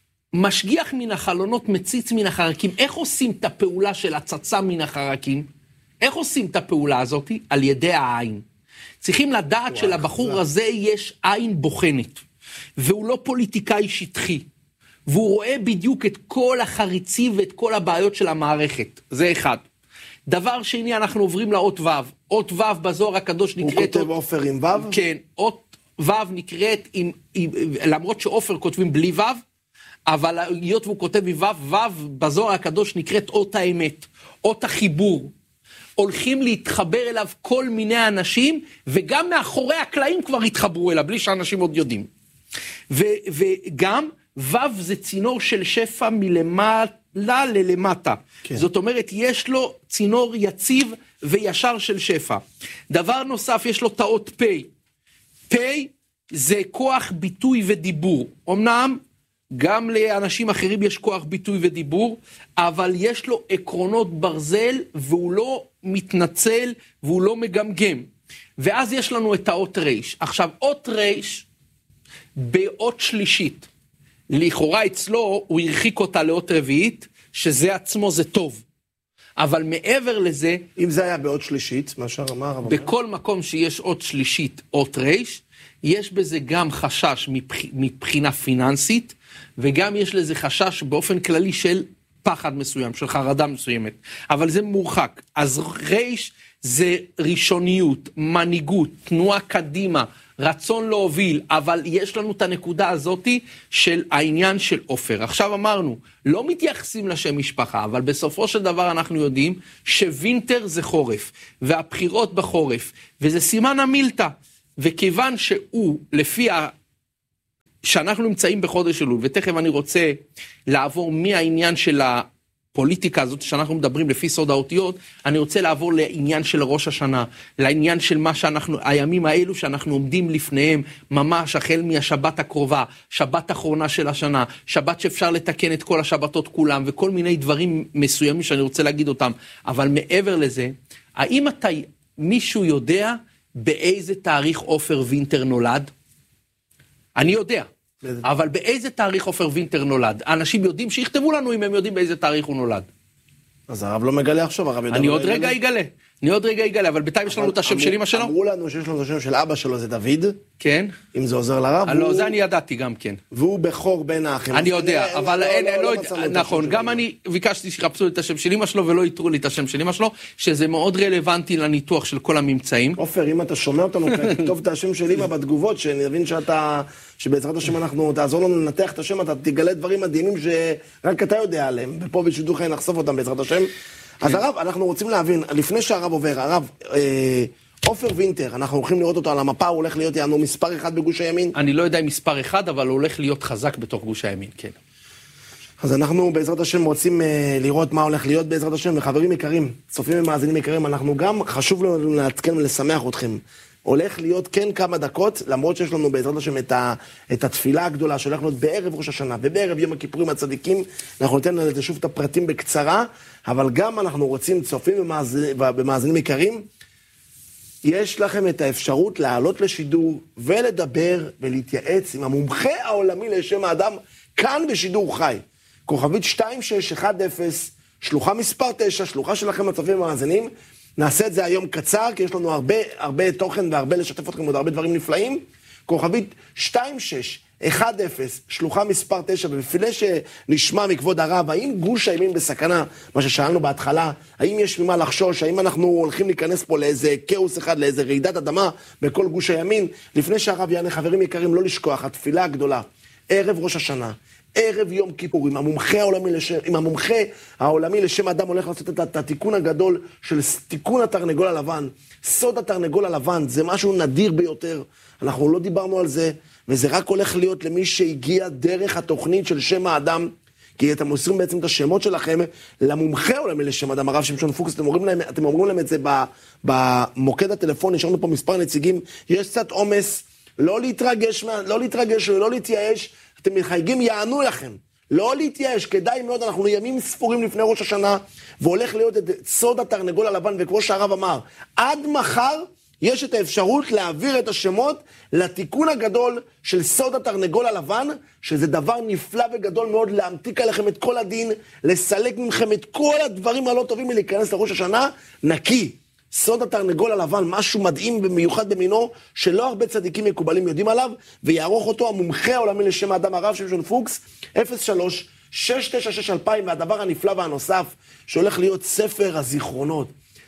משגיח מן החלונות, מציץ מן החרקים. איך עושים את הפעולה של הצצה מן החרקים? איך עושים את הפעולה הזאת? על ידי העין. צריכים לדעת שלבחור הזה יש עין בוחנת, והוא לא פוליטיקאי שטחי, והוא רואה בדיוק את כל החריצים ואת כל הבעיות של המערכת. זה אחד. דבר שני, אנחנו עוברים לאות ו'. אות ו' בזוהר הקדוש נקראת... הוא כותב עופר עם ו'? כן, אות ו' נקראת, למרות שעופר כותבים בלי ו', אבל היות והוא כותב עם ו', ו' בזוהר הקדוש נקראת אות האמת, אות החיבור. הולכים להתחבר אליו כל מיני אנשים, וגם מאחורי הקלעים כבר התחברו אליו, בלי שאנשים עוד יודעים. וגם, ו' זה צינור של שפע מלמעלה ללמטה. כן. זאת אומרת, יש לו צינור יציב וישר של שפע. דבר נוסף, יש לו תאות פ'. פ' זה כוח ביטוי ודיבור. אמנם, גם לאנשים אחרים יש כוח ביטוי ודיבור, אבל יש לו עקרונות ברזל, והוא לא מתנצל, והוא לא מגמגם. ואז יש לנו את האות רש. עכשיו, אות רש, באות שלישית, לכאורה אצלו, הוא הרחיק אותה לאות רביעית, שזה עצמו זה טוב. אבל מעבר לזה... אם זה היה באות שלישית, מה שאמר... בכל מקום שיש אות שלישית, אות רש, יש בזה גם חשש מבחינה פיננסית, וגם יש לזה חשש באופן כללי של פחד מסוים, של חרדה מסוימת, אבל זה מורחק. אז רייש זה ראשוניות, מנהיגות, תנועה קדימה, רצון להוביל, אבל יש לנו את הנקודה הזאת של העניין של עופר. עכשיו אמרנו, לא מתייחסים לשם משפחה, אבל בסופו של דבר אנחנו יודעים שווינטר זה חורף, והבחירות בחורף, וזה סימן המילתא, וכיוון שהוא, לפי שאנחנו נמצאים בחודש אלול, ותכף אני רוצה לעבור מהעניין של הפוליטיקה הזאת שאנחנו מדברים לפי סוד האותיות, אני רוצה לעבור לעניין של ראש השנה, לעניין של מה שאנחנו, הימים האלו שאנחנו עומדים לפניהם, ממש החל מהשבת הקרובה, שבת האחרונה של השנה, שבת שאפשר לתקן את כל השבתות כולם, וכל מיני דברים מסוימים שאני רוצה להגיד אותם, אבל מעבר לזה, האם מישהו יודע באיזה תאריך עופר וינטר נולד? אני יודע, אבל באיזה תאריך עופר וינטר נולד? אנשים יודעים שיכתבו לנו אם הם יודעים באיזה תאריך הוא נולד. אז הרב לא מגלה עכשיו, הרב יודע. אני עוד רגע אגלה, אבל בינתיים יש לנו את השם של אמא שלו. אמרו לנו שיש לנו את השם של אבא שלו, זה דוד. כן. אם זה עוזר לרב. לא, זה אני ידעתי גם כן. והוא בכור בין האחים. אני יודע, אבל נכון, גם אני ביקשתי שיחפשו את השם של אמא שלו ולא יתרו לי את השם של אמא שלו, שזה מאוד רלוונטי לניתוח של כל הממצאים. עופר, אם אתה שומע אותנו, תכתוב את השם של אמא בתגובות, שנבין שבעזרת השם אנחנו, תעזור לנו לנתח את השם, אתה תגלה דברים מדהימים שרק אתה יודע עליהם, ופה בשידור חי נחשוף אותם בעזרת השם. אז הרב, אנחנו רוצים להבין, לפני שהרב עובר, הרב, עופר וינטר, אנחנו הולכים לראות אותו על המפה, הוא הולך להיות יענו מספר אחד בגוש הימין? אני לא יודע אם מספר אחד, אבל הוא הולך להיות חזק בתוך גוש הימין, כן. אז אנחנו בעזרת השם רוצים לראות מה הולך להיות בעזרת השם, וחברים יקרים, צופים ומאזינים יקרים, אנחנו גם חשוב לנו לעדכן ולשמח אתכם. הולך להיות כן כמה דקות, למרות שיש לנו בעזרת השם את התפילה הגדולה שהולך להיות בערב ראש השנה ובערב יום הכיפורים הצדיקים, אנחנו ניתן לזה שוב את הפרטים בקצרה, אבל גם אנחנו רוצים צופים ומאזינים יקרים, יש לכם את האפשרות לעלות לשידור ולדבר ולהתייעץ עם המומחה העולמי לשם האדם כאן בשידור חי. כוכבית 2610, שלוחה מספר 9, שלוחה שלכם הצופים ומאזינים, נעשה את זה היום קצר, כי יש לנו הרבה תוכן והרבה לשתף אתכם עוד הרבה דברים נפלאים. כוכבית 2610, שלוחה מספר 9, ובפני שנשמע מכבוד הרב, האם גוש הימין בסכנה, מה ששאלנו בהתחלה, האם יש ממה לחשוש, האם אנחנו הולכים להיכנס פה לאיזה כאוס אחד, לאיזה רעידת אדמה בכל גוש הימין, לפני שהרב יענה, חברים יקרים, לא לשכוח, התפילה הגדולה, ערב ראש השנה, ערב יום כיפור, עם המומחה העולמי לשם אדם הולך לעשות את התיקון הגדול של תיקון התרנגול הלבן. סוד התרנגול הלבן זה משהו נדיר ביותר, אנחנו לא דיברנו על זה, וזה רק הולך להיות למי שהגיע דרך התוכנית של שם האדם, כי אתם מוסרים בעצם את השמות שלכם למומחה העולמי לשם אדם, הרב שמשון פוקס, אתם אומרים להם את זה במוקד הטלפון, יש לנו פה מספר נציגים, יש קצת עומס, לא להתרגש ולא להתייאש, אתם מחייגים, יענו לכם. לא להתייאש, כדאי מאוד, אנחנו ימים ספורים לפני ראש השנה, והולך להיות את סוד התרנגול הלבן, וכמו שהרב אמר, עד מחר יש את האפשרות להעביר את השמות לתיקון הגדול של סוד התרנגול הלבן, שזה דבר נפלא וגדול מאוד, להמתיק עליכם את כל הדין, לסלק מכם את כל הדברים הלא טובים ולהיכנס לראש השנה, נקי. סוד התרנגול הלבן, משהו מדהים במיוחד במינו, שלא הרבה צדיקים מקובלים יודעים עליו, ויערוך אותו המומחה העולמי לשם האדם, הרב שמשון פוקס, 03-696-2000, והדבר הנפלא והנוסף, שהולך להיות ספר הזיכרונות.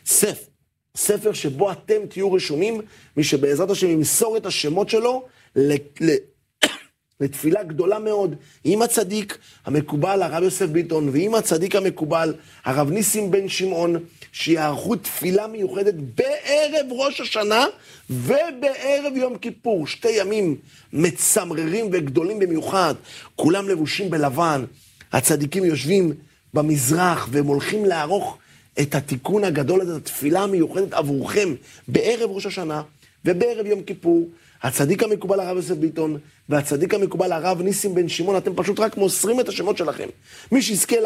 ספר שבו אתם תהיו רשומים, מי שבעזרת השם ימסור את השמות שלו, לתפילה גדולה מאוד, עם הצדיק המקובל הרב יוסף ביטון, ועם הצדיק המקובל הרב ניסים בן שמעון, שיערכו תפילה מיוחדת בערב ראש השנה ובערב יום כיפור, 2 ימים מצמררים וגדולים במיוחד, כולם לבושים בלבן, הצדיקים יושבים במזרח והם הולכים לערוך את התיקון הגדול הזה, התפילה המיוחדת עבורכם בערב ראש השנה ובערב יום כיפור. הצדיק המקובל הרב יוסף ביטון והצדיק המקובל הרב ניסים בן שמעון, אתם פשוט רק מוסרים את השמות שלכם. מי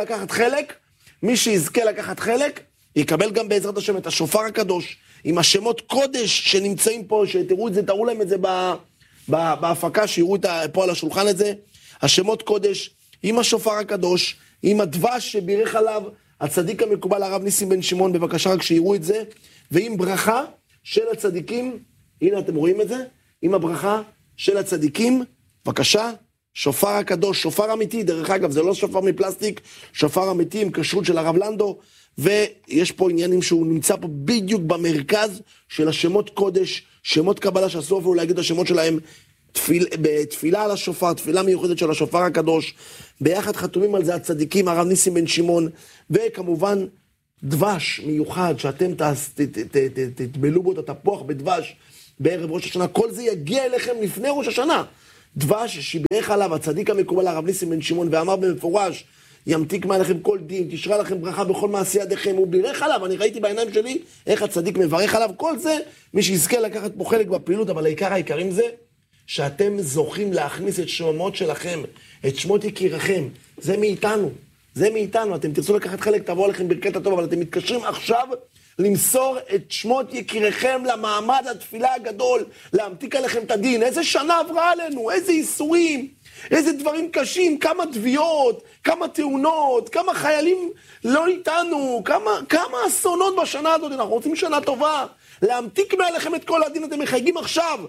שיזכה לקחת חלק, יקבל גם בעזרת השם את השופר הקדוש, עם השמות קודש שנמצאים פה, שתראו את זה, תראו להם את זה בהפקה, שיראו פה על השולחן את זה, השמות קודש, עם השופר הקדוש, עם הדבש שבירך עליו, הצדיק המקובל הרב ניסים בן שמעון, בבקשה רק שיראו את זה, ועם ברכה של הצדיקים, הנה אתם רואים את זה, עם הברכה של הצדיקים, בבקשה, שופר הקדוש, שופר אמיתי, דרך אגב, זה לא שופר מפלסטיק, שופר אמיתי עם כשרות של הרב לנדו, ויש פה עניינים שהוא נמצא פה בדיוק במרכז של השמות קודש, שמות קבלה שאסור אפילו להגיד את השמות שלהם, בתפילה על השופר, תפילה מיוחדת של השופר הקדוש, ביחד חתומים על זה הצדיקים, הרב ניסים בן שמעון, וכמובן דבש מיוחד, שאתם תטבלו בו את התפוח בדבש, בערב ראש השנה, כל זה יגיע אליכם לפני ראש השנה. דבש שיברך עליו הצדיק המקובל הרב ניסים בן שמעון, ואמר במפורש, ימתיק מעליכם כל דין, תשרה לכם ברכה בכל מעשי ידיכם, הוא בירך עליו, אני ראיתי בעיניים שלי איך הצדיק מברך עליו, כל זה, מי שיזכה לקחת פה חלק בפעילות, אבל העיקרים זה, שאתם זוכים להכניס את שמות שלכם, את שמות יקיריכם, זה מאיתנו, אתם תרצו לקחת חלק, תבוא עליכם ברכת הטוב, אבל אתם מתקשרים עכשיו למסור את שמות יקיריכם למעמד התפילה הגדול, להמתיק עליכם את הדין. איזה שנה עברה עלינו, איזה איסורים, איזה דברים קשים, כמה תביעות, כמה תאונות, כמה חיילים לא איתנו, כמה אסונות בשנה הזאת, אנחנו רוצים שנה טובה, להמתיק מעליכם את כל הדין, אתם מחייגים עכשיו,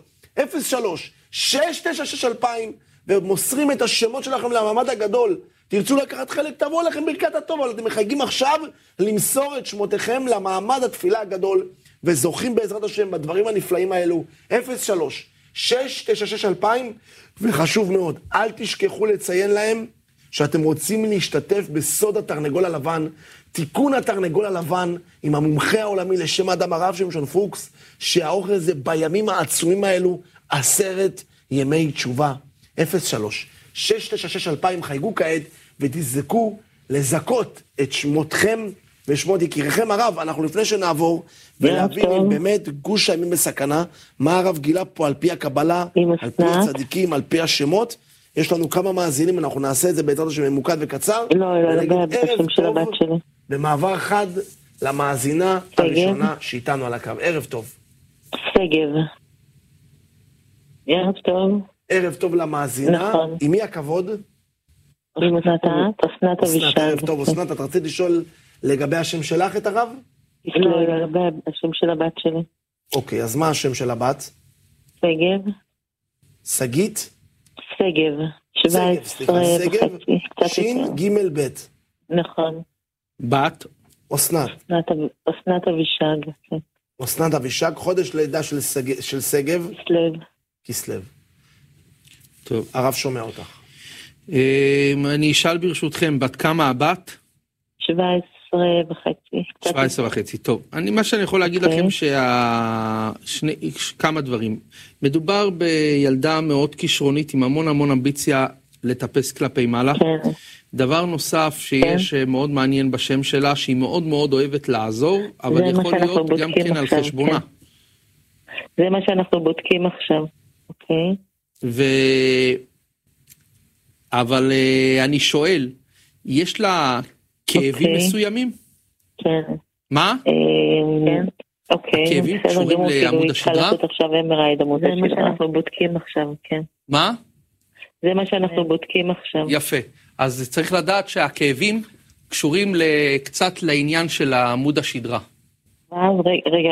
03-696-2000, ומוסרים את השמות שלכם למעמד הגדול, תרצו לקחת חלק, תבוא לכם ברכת הטוב, אבל אתם מחייגים עכשיו למסור את שמותיכם למעמד התפילה הגדול, וזוכים בעזרת השם בדברים הנפלאים האלו, 03-696-2000, וחשוב מאוד, אל תשכחו לציין להם שאתם רוצים להשתתף בסוד התרנגול הלבן, תיקון התרנגול הלבן עם המומחה העולמי לשם אדם הרב שמשון פוקס, שהאוכל הזה בימים העצומים האלו, 10 ימי תשובה, 03-696-2000, חייגו כעת ותזכו לזכות את שמותכם ושמות יקיריכם. הרב, אנחנו לפני שנעבור ולהבין אם באמת גוש הימים בסכנה, מה הרב גילה פה על פי הקבלה, על פי הצדיקים, על פי השמות, יש לנו כמה מאזינים, אנחנו נעשה את זה בעזרת השם ממוקד וקצר. לא, לגבי השם של הבת שלי. במעבר חד למאזינה הראשונה שאיתנו על הקו. ערב טוב. סגב. ערב טוב. ערב טוב למאזינה. נכון. עם מי הכבוד? עם אסנת אבישג. ערב טוב, אסנת, את רצית לשאול לגבי השם שלך את הרב? לא, לגבי השם של הבת שלי. אוקיי, אז מה השם של הבת? סגב. סגית? סגב. 17 וחצי. שין ג' ב'. נכון. בת? אסנת. אסנת אבישג. אסנת אבישג, חודש לידה של סגב? כסלו. כסלו. טוב. הרב שומע אותך. אני אשאל ברשותכם, בת כמה הבת? 17 וחצי. 17 וחצי, טוב. מה שאני יכול להגיד לכם כמה דברים. מדובר בילדה מאוד כישרונית עם המון אמביציה לטפס כלפי מעלה. כן. דבר נוסף שיש מאוד מעניין בשם שלה, שהיא מאוד מאוד אוהבת לעזור, אבל יכול להיות גם כן על חשבונה. זה מה שאנחנו בודקים עכשיו, אוקיי? אבל אני שואל, יש לה כאבים מסוימים? כן. מה? כן. אוקיי. הכאבים קשורים לעמוד השדרה? זה מה שאנחנו בודקים עכשיו, כן. מה? זה מה שאנחנו בודקים עכשיו. יפה. אז צריך לדעת שהכאבים קשורים קצת לעניין של עמוד השדרה. רגע,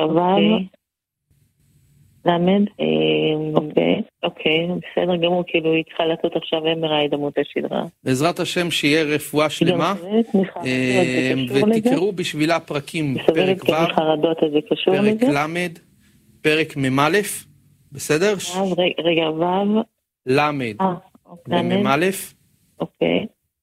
למד? אוקיי, בסדר גמור, כאילו היא צריכה לעשות עכשיו MRI את עמוד השדרה. בעזרת השם שיהיה רפואה שלמה, ותקראו בשבילה פרקים, פרק ו', פרק למד, פרק ממ', בסדר? רגע, ו', למד וממ', אוקיי.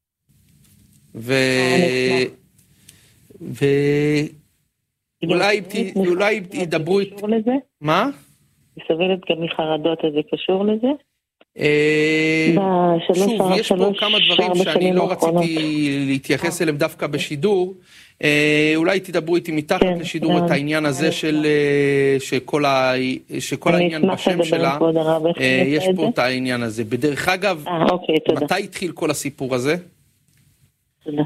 ואולי ידברו את... מה? היא סובלת גם מחרדות, אז זה קשור לזה? שוב, יש פה כמה דברים שאני לא רציתי להתייחס אליהם דווקא בשידור. אולי תדברו איתי מתחת לשידור את העניין הזה שכל העניין בשם שלה, יש פה את העניין הזה. בדרך אגב, מתי התחיל כל הסיפור הזה? תודה.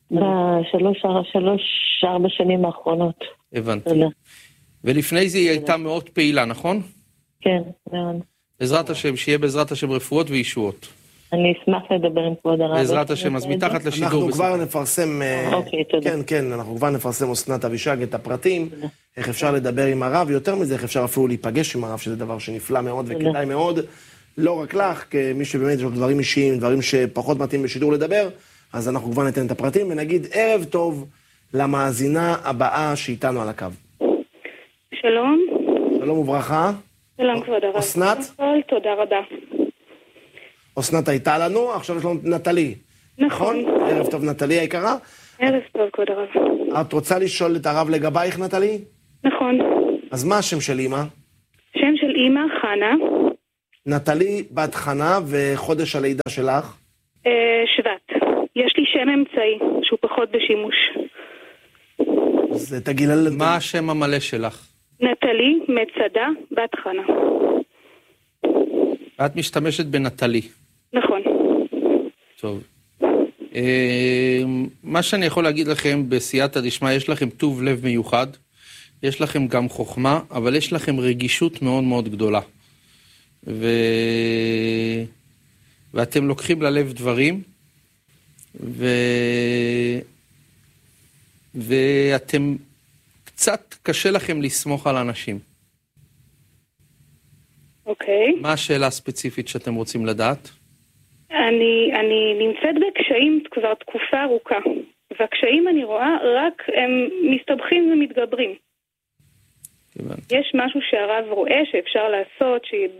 ב3-4 שנים האחרונות. הבנתי. ולפני זה היא הייתה מאוד פעילה, נכון? כן, מאוד. בעזרת השם, שיהיה בעזרת השם רפואות וישועות. אני אשמח לדבר עם כבוד הרב. בעזרת השם, אז מתחת לשידור. אנחנו כבר נפרסם, אוקיי, תודה. כן, אנחנו כבר נפרסם אסנת אבישג את הפרטים, איך אפשר לדבר עם הרב, יותר מזה, איך אפשר אפילו להיפגש עם הרב, שזה דבר שנפלא מאוד וכדאי מאוד, לא רק לך, כמי שבאמת יש לו דברים אישיים, דברים שפחות מתאים בשידור לדבר, אז אנחנו כבר ניתן את הפרטים ונגיד ערב טוב למאזינה הבאה שאיתנו על הקו. שלום. שלום וברכה. שלום כבוד הרב. אסנת? תודה רבה. אסנת הייתה לנו, עכשיו יש לנו נטלי. נכון. ערב טוב נטלי היקרה. ערב טוב כבוד הרב. את רוצה לשאול את הרב לגבייך נטלי? נכון. אז מה השם של אמא? שם של אמא חנה. נטלי בת חנה וחודש הלידה שלך? שבט. יש לי שם אמצעי שהוא פחות בשימוש. אז תגילה לזה. מה השם המלא שלך? נטלי מצדה בת חנה. את משתמשת בנטלי. נכון. טוב. מה שאני יכול להגיד לכם בסייעתא דשמיא, יש לכם טוב לב מיוחד, יש לכם גם חוכמה, אבל יש לכם רגישות מאוד מאוד גדולה. ואתם לוקחים ללב דברים, ואתם קצת קשה לכם לסמוך על אנשים. אוקיי. מה השאלה הספציפית שאתם רוצים לדעת? אני נמצאת בקשיים כבר תקופה ארוכה, והקשיים אני רואה רק הם מסתבכים ומתגברים. יש משהו שהרב רואה שאפשר לעשות,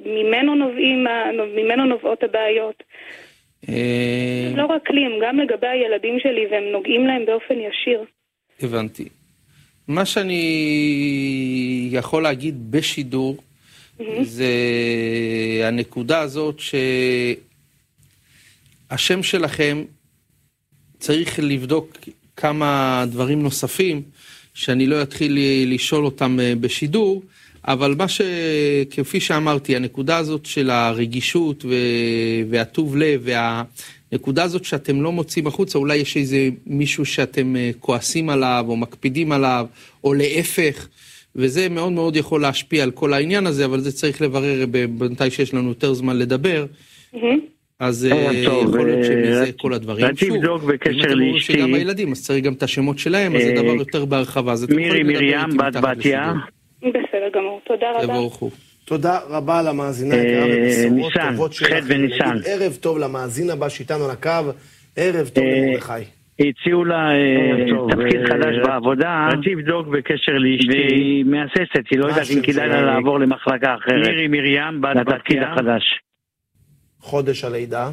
שממנו נובעות הבעיות. לא רק לי, הם גם לגבי הילדים שלי, והם נוגעים להם באופן ישיר. הבנתי. מה שאני יכול להגיד בשידור, זה הנקודה הזאת שהשם שלכם צריך לבדוק כמה דברים נוספים, שאני לא אתחיל לשאול אותם בשידור, אבל מה שכפי שאמרתי, הנקודה הזאת של הרגישות והטוב לב, והנקודה הזאת שאתם לא מוצאים החוצה, אולי יש איזה מישהו שאתם כועסים עליו או מקפידים עליו, או להפך, וזה מאוד מאוד יכול להשפיע על כל העניין הזה, אבל זה צריך לברר בינתיים שיש לנו יותר זמן לדבר. אז יכול להיות שמזה כל הדברים. רציתי לבדוק בקשר לאשתי. שגם הילדים, אז צריך גם את השמות שלהם, אז זה דבר יותר בהרחבה. מירי מרים בת בתיה. בסדר גמור, תודה רבה. תבורכו. תודה רבה למאזינה היקרה ובשורות טובות שלך. ח' וניסן. ערב טוב למאזין הבא שאיתנו על הקו, ערב טוב למרדכי. הציעו לה תפקיד חדש בעבודה, רציתי לבדוק בקשר לאשתי, והיא מהססת, היא לא יודעת אם כדאי לה לעבור למחלקה אחרת. מירי מרים בת בתפקיד החדש. חודש הלידה?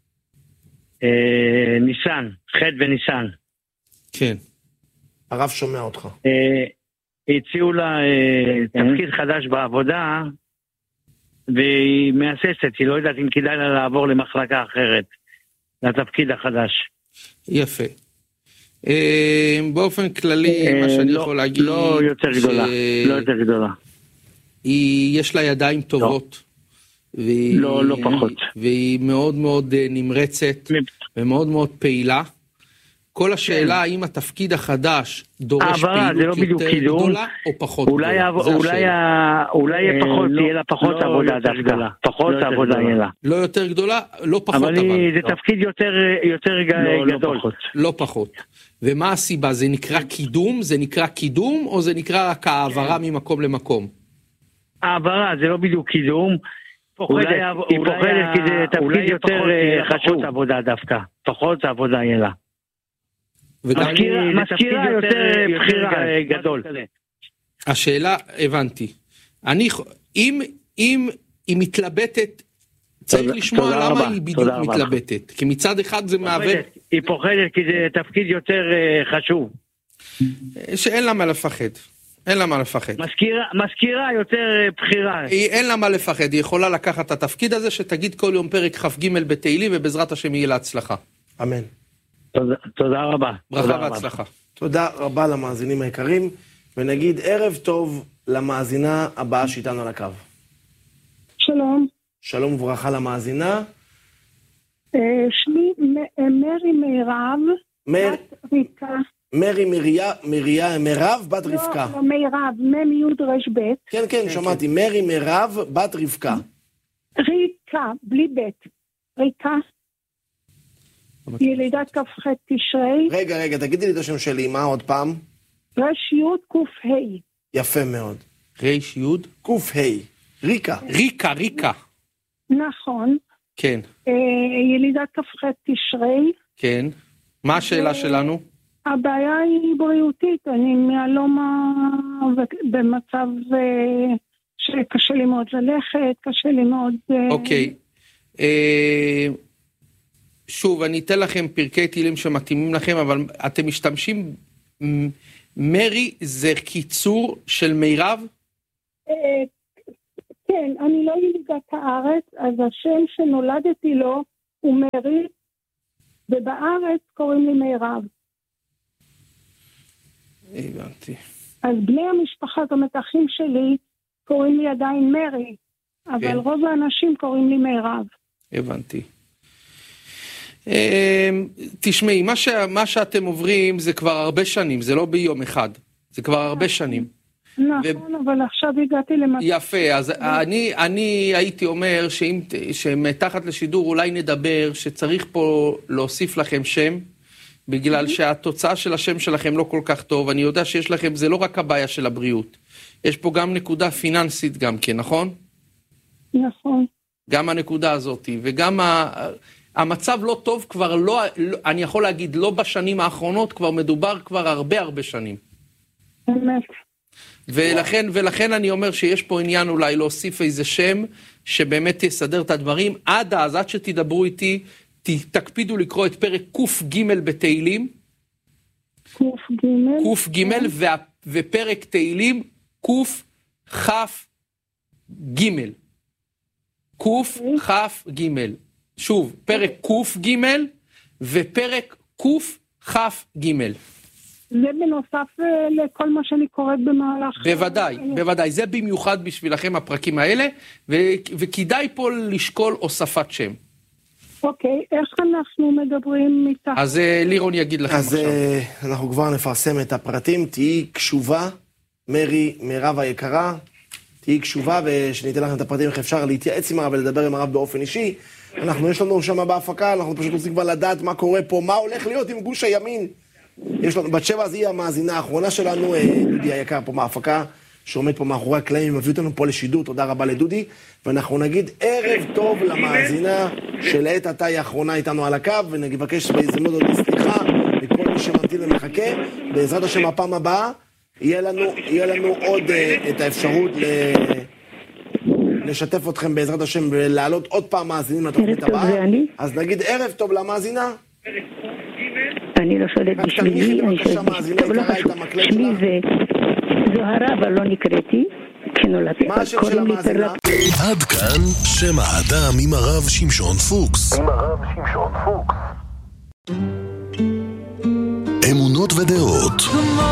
ניסן, ח' וניסן. כן. הרב שומע אותך. הציעו לה תפקיד חדש בעבודה, והיא מהססת, היא לא יודעת אם כדאי לה לעבור למחלקה אחרת, לתפקיד החדש. יפה. באופן כללי, מה שאני יכול להגיד... לא יותר גדולה, לא יותר גדולה. יש לה ידיים טובות. לא פחות. והיא מאוד מאוד נמרצת ומאוד מאוד פעילה. כל השאלה האם התפקיד החדש דורש פעילות יותר גדולה או פחות גדולה. אולי יהיה לה פחות עבודה דווקא. פחות עבודה יהיה לה. לא יותר גדולה, לא פחות אבל. זה תפקיד יותר גדול. לא פחות. ומה הסיבה? זה נקרא קידום? זה נקרא קידום או זה נקרא רק העברה ממקום למקום? העברה זה לא בדיוק קידום. היא פוחדת כי זה תפקיד יותר חשוב עבודה דווקא, פחות עבודה יהיה לה. מזכירה יותר בחירה גדול. השאלה, הבנתי. אם היא מתלבטת, צריך לשמוע למה היא בדיוק מתלבטת. כי מצד אחד זה מהווה... היא פוחדת כי זה תפקיד יותר חשוב. שאין לה מה לפחד. אין לה מה לפחד. מזכירה יותר בחירה. אין לה מה לפחד, היא יכולה לקחת את התפקיד הזה שתגיד כל יום פרק כ"ג בתהילים ובעזרת השם יהיה להצלחה. אמן. תודה רבה. ברכה והצלחה. תודה רבה למאזינים היקרים, ונגיד ערב טוב למאזינה הבאה שאיתנו על הקו. שלום. שלום וברכה למאזינה. שמי מרי מירב, בת רבקה. מרי מירב בת רבקה. לא, מירב, מיוד רשבט. כן, שמעתי, מרי מירב בת רבקה. ריקה, בלי בית. ריקה. ילידת כ"ח תשרי. רגע, תגידי לי את השם של אמא עוד פעם. רשיות ק"ה. יפה מאוד. רשיות ק"ה. ריקה. נכון. כן. ילידת כ"ח תשרי. כן. מה השאלה שלנו? הבעיה היא בריאותית, אני מהלומה במצב שקשה לי מאוד ללכת, קשה לי מאוד... אוקיי. שוב, אני אתן לכם פרקי תהילים שמתאימים לכם, אבל אתם משתמשים... מרי זה קיצור של מירב? כן, אני לא ילידת הארץ, אז השם שנולדתי לו הוא מרי, ובארץ קוראים לי מירב. הבנתי. אז בני המשפחה, זאת אומרת, אחים שלי, קוראים לי עדיין מרי, אבל רוב האנשים קוראים לי מירב. הבנתי. תשמעי, מה שאתם עוברים זה כבר הרבה שנים, זה לא ביום אחד, זה כבר הרבה שנים. נכון, אבל עכשיו הגעתי למצב... יפה, אז אני הייתי אומר שמתחת לשידור אולי נדבר שצריך פה להוסיף לכם שם, בגלל שהתוצאה של השם שלכם לא כל כך טוב. אני יודע שיש לכם, זה לא רק הבעיה של הבריאות, יש פה גם נקודה פיננסית גם כן, נכון? נכון. גם הנקודה הזאת, וגם המצב לא טוב כבר לא, אני יכול להגיד, לא בשנים האחרונות, כבר מדובר כבר הרבה שנים. באמת. ולכן אני אומר שיש פה עניין אולי להוסיף איזה שם שבאמת יסדר את הדברים. עד שתדברו איתי, תקפידו לקרוא את פרק ק"ג בתהילים. ק"ג ופרק תהילים קכ"ג. קכ"ג. שוב, פרק ק"ג ופרק קכ"ג. זה בנוסף לכל מה שאני קוראת במהלך... בוודאי, זה במיוחד בשבילכם הפרקים האלה, וכדאי פה לשקול הוספת שם. אוקיי, איך אנחנו מדברים מתחת? אז לירון יגיד לכם עכשיו. אז אנחנו כבר נפרסם את הפרטים, תהיי קשובה, מירב היקרה, תהיי קשובה, ושניתן לכם את הפרטים איך אפשר להתייעץ עם הרב ולדבר עם הרב באופן אישי. יש לנו שם בהפקה, אנחנו פשוט רוצים כבר לדעת מה קורה פה, מה הולך להיות עם גוש הימין. יש לנו, בת שבע, אז היא המאזינה האחרונה שלנו, דודי היקר פה מההפקה, שעומד פה מאחורי הקלעים, מביא אותנו פה לשידור, תודה רבה לדודי, ואנחנו נגיד ערב טוב למאזינה שלעת עתה היא האחרונה איתנו על הקו, ונבקש בהזדמנות עוד סליחה מכל מי שממתין ומחכה. בעזרת השם הפעם הבאה יהיה לנו עוד את האפשרות לשתף אתכם בעזרת השם ולהעלות עוד פעם מאזינים לתוכנית הבאה. אז נגיד ערב טוב למאזינה. אני לא שואלת בשבילי, אני שואלת בשבילי, לא חשוב. שמי זה זוהרה, אבל לא נקראתי כשנולדתי. מה השם של המאזינה? עד כאן שם האדם עם הרב שמשון פוקס. אמונות ודעות.